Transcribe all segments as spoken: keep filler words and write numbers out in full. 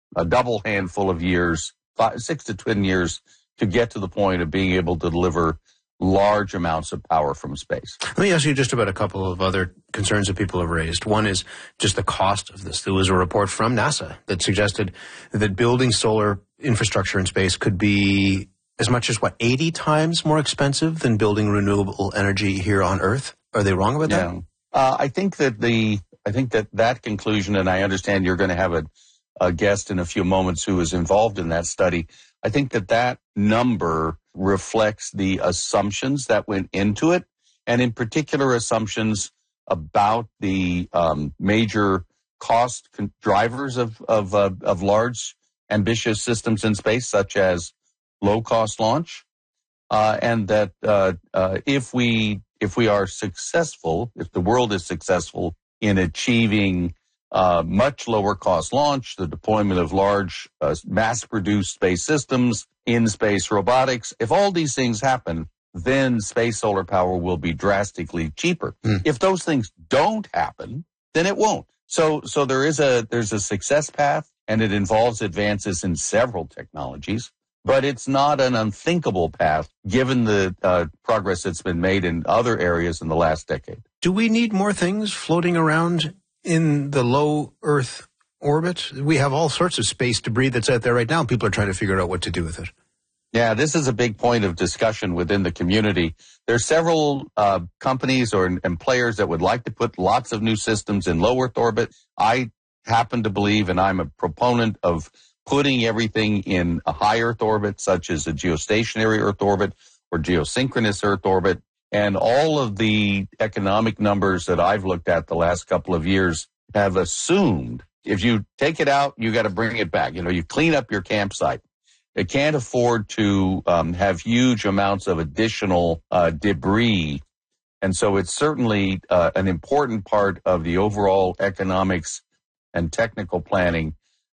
a double handful of years, five, six to ten years, to get to the point of being able to deliver large amounts of power from space. Let me ask you just about a couple of other concerns that people have raised. One is just the cost of this. There was a report from NASA that suggested that building solar infrastructure in space could be as much as, what, eighty times more expensive than building renewable energy here on Earth? Are they wrong about that? Yeah. Uh, I think that the I think that that conclusion, and I understand you're going to have a, a guest in a few moments who is involved in that study. I think that that number reflects the assumptions that went into it, and in particular assumptions about the um, major cost con- drivers of of, uh, of large, ambitious systems in space, such as low-cost launch, uh, and that uh, uh, if we if we are successful, if the world is successful in achieving uh, much lower-cost launch, the deployment of large, uh, mass-produced space systems, in-space robotics, if all these things happen, then space solar power will be drastically cheaper. Mm. If those things don't happen, then it won't. So, so there is a there's a success path, and it involves advances in several technologies. But it's not an unthinkable path, given the uh, progress that's been made in other areas in the last decade. Do we need more things floating around in the low Earth orbit? We have all sorts of space debris that's out there right now. People are trying to figure out what to do with it. Yeah, this is a big point of discussion within the community. There are several uh, companies or and players that would like to put lots of new systems in low Earth orbit. I happen to believe, and I'm a proponent of putting everything in a high Earth orbit, such as a geostationary Earth orbit or geosynchronous Earth orbit. And all of the economic numbers that I've looked at the last couple of years have assumed if you take it out, you got to bring it back. You know, you clean up your campsite. It can't afford to um, have huge amounts of additional uh, debris. And so it's certainly uh, an important part of the overall economics and technical planning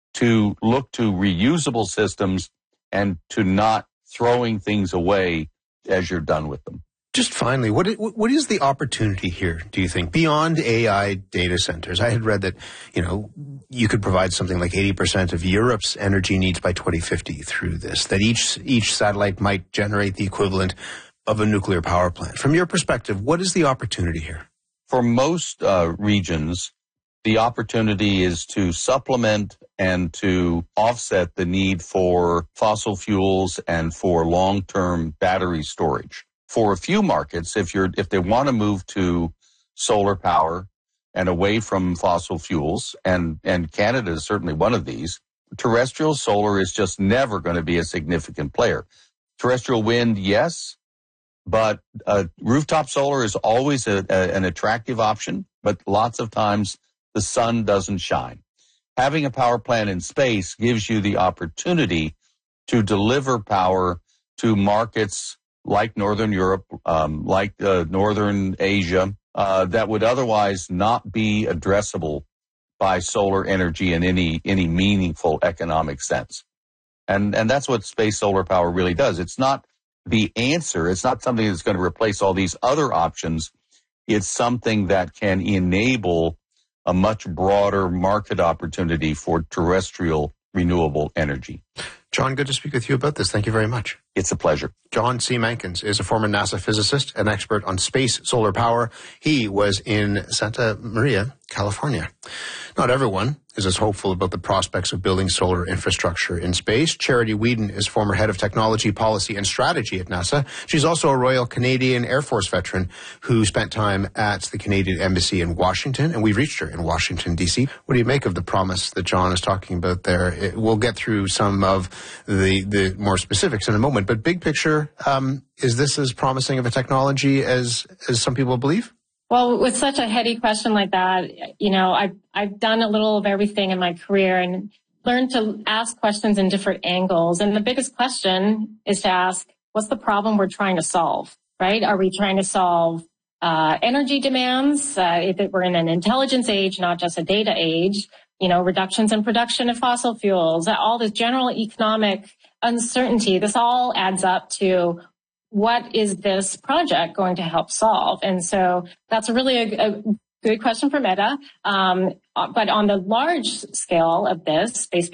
to look to reusable systems and to not throwing things away as you're done with them. Just finally, what what is the opportunity here, do you think, beyond A I data centers? I had read that, you know, you could provide something like eighty percent of Europe's energy needs by twenty fifty through this, that each each satellite might generate the equivalent of a nuclear power plant. From your perspective, what is the opportunity here? For most uh, regions, the opportunity is to supplement and to offset the need for fossil fuels and for long-term battery storage. For a few markets, if you're if they want to move to solar power and away from fossil fuels, and, and Canada is certainly one of these, terrestrial solar is just never going to be a significant player. Terrestrial wind, yes, but uh, rooftop solar is always a, a, an attractive option, but lots of times the sun doesn't shine. Having a power plant in space gives you the opportunity to deliver power to markets like Northern Europe, um, like uh, Northern Asia, uh, that would otherwise not be addressable by solar energy in any any meaningful economic sense. And and that's what space solar power really does. It's not the answer. It's not something that's going to replace all these other options. It's something that can enable a much broader market opportunity for terrestrial renewable energy. John, good to speak with you about this. Thank you very much. It's a pleasure. John C. Mankins is a former NASA physicist, an expert on space solar power. He was in Santa Maria, California. Not everyone is as hopeful about the prospects of building solar infrastructure in space. Charity Whedon is former head of technology, policy, and strategy at NASA. She's also a Royal Canadian Air Force veteran who spent time at the Canadian Embassy in Washington, and we reached her in Washington, D C. What do you make of the promise that John is talking about there? It, we'll get through some of the, the more specifics in a moment, but big picture, um, is this as promising of a technology as, as some people believe? Well, with such a heady question like that, you know, I've, I've done a little of everything in my career and learned to ask questions in different angles. And the biggest question is to ask, what's the problem we're trying to solve, right? Are we trying to solve uh, energy demands? Uh, if it, we're in an intelligence age, not just a data age, you know, reductions in production of fossil fuels, all this general economic uncertainty, this all adds up to what is this project going to help solve? And so that's really a, a good question for Meta. Um, but on the large scale of this, space